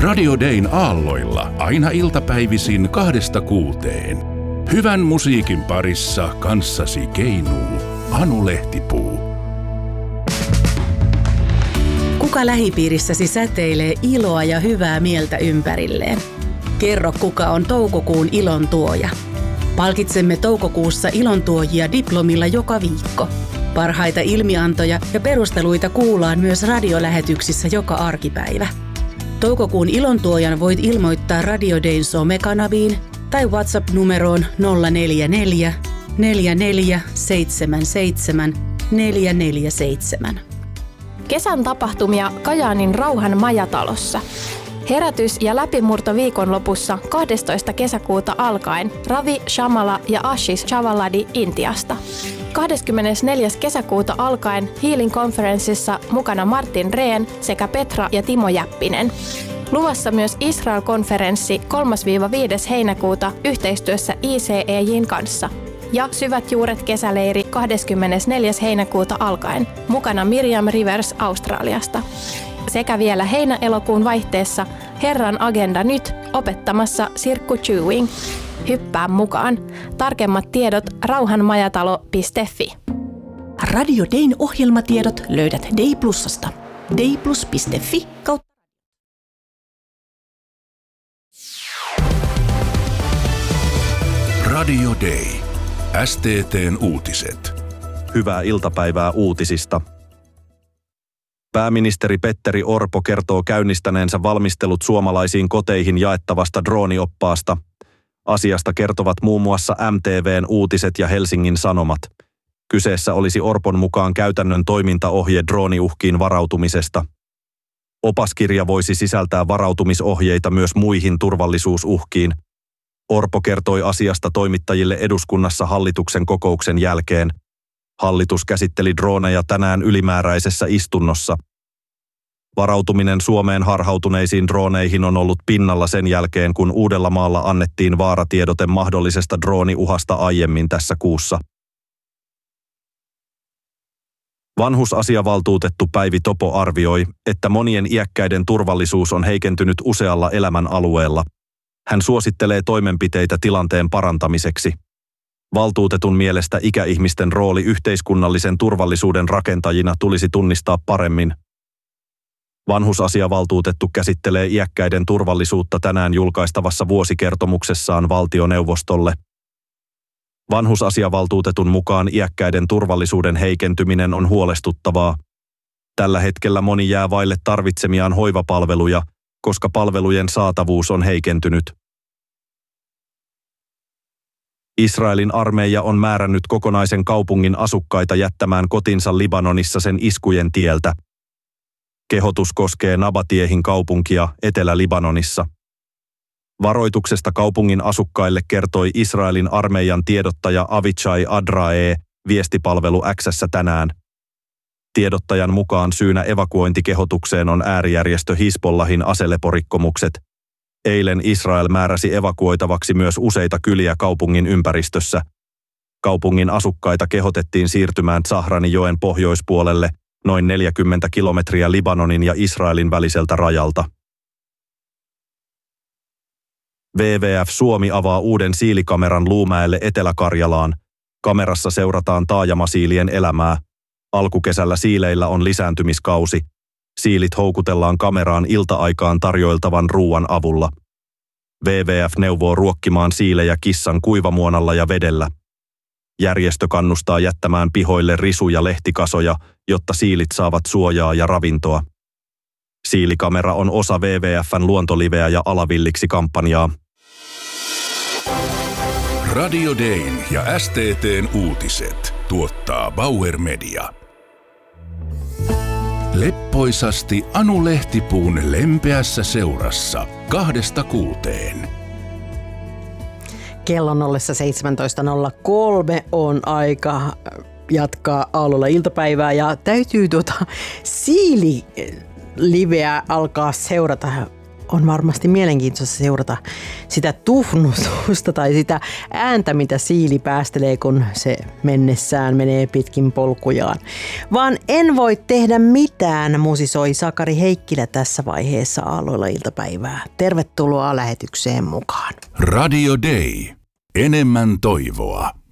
Radio Dayn aalloilla aina iltapäivisin 2–6. Hyvän musiikin parissa kanssasi keinuu Anu Lehtipuu. Kuka lähipiirissäsi säteilee iloa ja hyvää mieltä ympärilleen? Kerro, kuka on toukokuun ilon tuoja. Palkitsemme toukokuussa ilontuojia diplomilla joka viikko. Parhaita ilmiantoja ja perusteluita kuullaan myös radiolähetyksissä joka arkipäivä. Toukokuun ilontuojan voit ilmoittaa Radio Dayn somekanaviin tai WhatsApp-numeroon 044 4477 447. Kesän tapahtumia Kajaanin Rauhan majatalossa. Herätys- ja läpimurto viikonlopussa 12. kesäkuuta alkaen Ravi Shamala ja Ashish Chavaladi Intiasta. 24. kesäkuuta alkaen Healing Conferenceissa mukana Martin Rehn sekä Petra ja Timo Jäppinen. Luvassa myös Israel-konferenssi 3–5. heinäkuuta yhteistyössä ICEJ:n kanssa. Ja Syvät juuret kesäleiri 24. heinäkuuta alkaen. Mukana Miriam Rivers Australiasta. Sekä vielä heinä-elokuun vaihteessa Herran agenda nyt opettamassa Sirkku Chewing. Hyppää mukaan. Tarkemmat tiedot rauhanmajatalo.fi. Radio Dayn ohjelmatiedot löydät Day Plusasta. dayplus.fi. Radio Day. STT:n uutiset. Hyvää iltapäivää uutisista. Pääministeri Petteri Orpo kertoo käynnistäneensä valmistelut suomalaisiin koteihin jaettavasta droonioppaasta. Asiasta kertovat muun muassa MTV:n uutiset ja Helsingin Sanomat. Kyseessä olisi Orpon mukaan käytännön toimintaohje drooniuhkiin varautumisesta. Opaskirja voisi sisältää varautumisohjeita myös muihin turvallisuusuhkiin. Orpo kertoi asiasta toimittajille eduskunnassa hallituksen kokouksen jälkeen. Hallitus käsitteli drooneja tänään ylimääräisessä istunnossa. Varautuminen Suomeen harhautuneisiin drooneihin on ollut pinnalla sen jälkeen, kun Uudellamaalla annettiin vaaratiedote mahdollisesta drooniuhasta aiemmin tässä kuussa. Vanhusasiavaltuutettu Päivi Topo arvioi, että monien iäkkäiden turvallisuus on heikentynyt usealla elämän alueella. Hän suosittelee toimenpiteitä tilanteen parantamiseksi. Valtuutetun mielestä ikäihmisten rooli yhteiskunnallisen turvallisuuden rakentajina tulisi tunnistaa paremmin. Vanhusasiavaltuutettu käsittelee iäkkäiden turvallisuutta tänään julkaistavassa vuosikertomuksessaan valtioneuvostolle. Vanhusasiavaltuutetun mukaan iäkkäiden turvallisuuden heikentyminen on huolestuttavaa. Tällä hetkellä moni jää vaille tarvitsemiaan hoivapalveluja, koska palvelujen saatavuus on heikentynyt. Israelin armeija on määrännyt kokonaisen kaupungin asukkaita jättämään kotinsa Libanonissa sen iskujen tieltä. Kehotus koskee Nabatiehin kaupunkia Etelä-Libanonissa. Varoituksesta kaupungin asukkaille kertoi Israelin armeijan tiedottaja Avichai Adrae viestipalvelu X:ssä tänään. Tiedottajan mukaan syynä evakuointikehotukseen on äärijärjestö Hizbollahin aseleporikkomukset. Eilen Israel määräsi evakuoitavaksi myös useita kyliä kaupungin ympäristössä. Kaupungin asukkaita kehotettiin siirtymään Zahranijoen pohjoispuolelle noin 40 kilometriä Libanonin ja Israelin väliseltä rajalta. WWF Suomi avaa uuden siilikameran Luumäelle Etelä-Karjalaan. Kamerassa seurataan taajamasiilien elämää. Alkukesällä siileillä on lisääntymiskausi. Siilit houkutellaan kameraan ilta-aikaan tarjoiltavan ruuan avulla. WWF neuvoo ruokkimaan siilejä kissan kuivamuonalla ja vedellä. Järjestö kannustaa jättämään pihoille risu- ja lehtikasoja, jotta siilit saavat suojaa ja ravintoa. Siilikamera on osa WWF:n luontoliveä ja Alavilliksi -kampanjaa. Radio Dayn ja STT:n uutiset tuottaa Bauer Media. Leppoisasti Anu Lehtipuun lempeässä seurassa 2–6. Kellon ollessa 17.03 on aika jatkaa aamulla iltapäivää ja täytyy siililiveä alkaa seurata on varmasti mielenkiintoista seurata sitä tuhnutusta tai sitä ääntä, mitä siili päästelee, kun se mennessään menee pitkin polkujaan. Vaan en voi tehdä mitään, musisoi Sakari Heikkilä tässä vaiheessa Aalloilla iltapäivää. Tervetuloa lähetykseen mukaan. Radio Day. Enemmän toivoa.